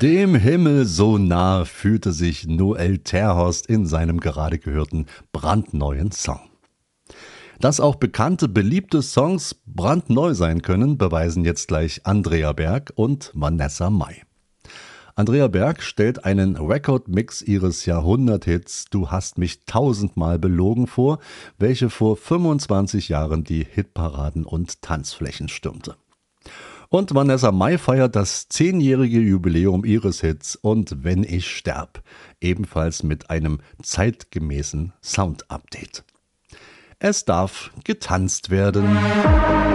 Dem Himmel so nah fühlte sich Noel Terhorst in seinem gerade gehörten brandneuen Song. Dass auch bekannte, beliebte Songs brandneu sein können, beweisen jetzt gleich Andrea Berg und Vanessa Mai. Andrea Berg stellt einen Record-Mix ihres Jahrhundert-Hits „Du hast mich tausendmal belogen" vor, welche vor 25 Jahren die Hitparaden und Tanzflächen stürmte. Und Vanessa Mai feiert das 10-jährige Jubiläum ihres Hits „Und wenn ich sterb", ebenfalls mit einem zeitgemäßen Sound-Update. Es darf getanzt werden.